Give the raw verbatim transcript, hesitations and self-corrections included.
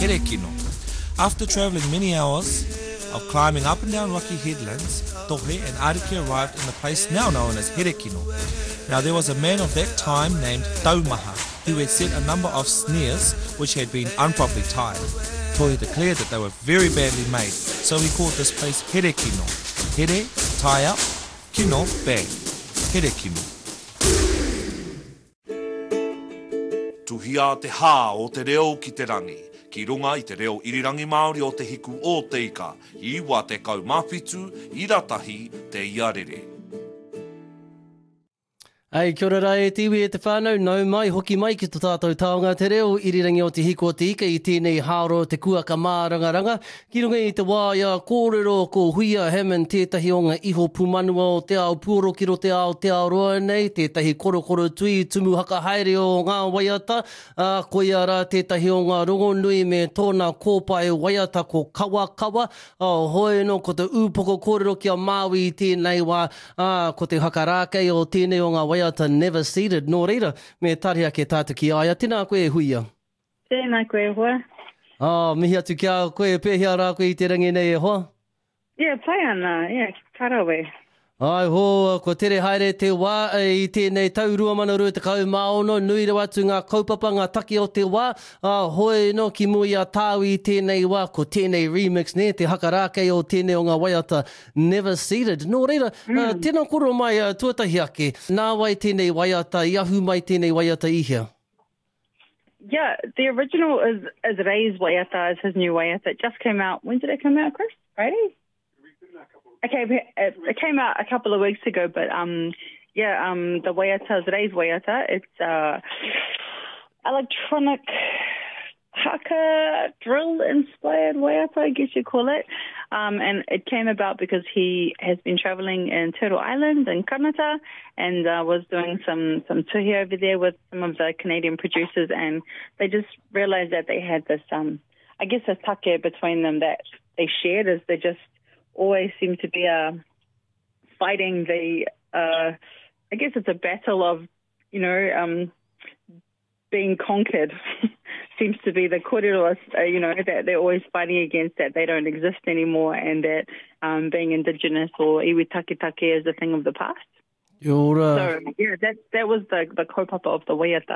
Here Kino. After travelling many hours of climbing up and down rocky headlands, Tohe and Ariki arrived in the place now known as Here Kino. Now there was a man of that time named Taumaha, who had set a number of snares which had been improperly tied. Tohe declared that they were very badly made, so he called this place Here Kino. Here, tie up, Kino, bag. Here Kino. Tuhia te hā o te reo ki te rangi, ki runga i te reo irirangi Māori o te hiku o te ika, i wā te kaumawhitu, i ratahi te iarere. Ai, kia ora rai, e tiwi e te whānau, nau mai, hoki mai ki tō tātou taonga te reo, irirangi o te hiko o te ika, i tēnei hāro te kuaka mārangaranga. Ki runga i te wāia, kōrero ko Huia Hammond, tētahi o ngā iho pumanua o te ao puoro kiro te ao te ao roa nei, tētahi korokoro tui, tumu haka haere o ngā waiata, uh, koia rā tētahi o ngā rongonui me tōna kōpai waiata ko kawa kawa, uh, hoi no ko te upoko kōrero kia Māui i tēnei wā, uh, ko te hakarākei o tēnei o ngā waiata, never seated, nō reira, me tariha ke tātu ki aia. Tēnā koe Huia. Tēnā koe hoa. Oh, mihi atu kia koe pēhea rā koe i te rangi nei e hoa? Yeah, pai ana, yeah, karawe. Ai ho, ko tere haere te wā i tēnei tau rua mana rua te kau maono, nui rau atu ngā kaupapa, ngā taki o te wā, uh, hoi no ki mui a tāu i tēnei wā, ko tēnei remix ne, te hakarākei o tēnei o ngā waiata never seated. Nō reira, mm. uh, tēnā koro mai uh, tuatahi ake, nā wai tēnei waiata, i ahu mai tēnei waiata i hea. Yeah, the original is, is Ray's waiata, is his new waiata. It just came out, when did it come out, Chris? Friday? Okay, it, it came out a couple of weeks ago, but um, yeah, um, the waiata is Ray's waiata. It's uh, electronic haka drill inspired waiata, I guess you call it. Um, and it came about because he has been travelling in Turtle Island in Kanata and uh, was doing some some tuhi over there with some of the Canadian producers, and they just realised that they had this um, I guess this take between them that they shared, is they just always seem to be uh, fighting the, uh, I guess it's a battle of, you know, um, being conquered. Seems to be the kōrero, uh, you know, that they're always fighting against, that they don't exist anymore, and that um, being Indigenous or iwi take take is a thing of the past. Ora. So, yeah, that that was the, the kaupapa of the waiata.